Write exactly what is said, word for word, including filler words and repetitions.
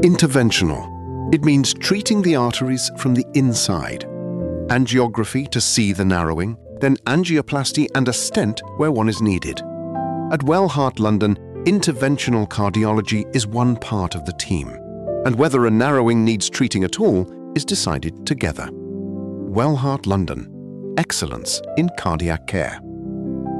Interventional. It means treating the arteries from the inside. Angiography to see the narrowing, then angioplasty and a stent where one is needed. At Well Heart London, interventional cardiology is one part of the team, and whether a narrowing needs treating at all is decided together. Well Heart London. Excellence in cardiac care.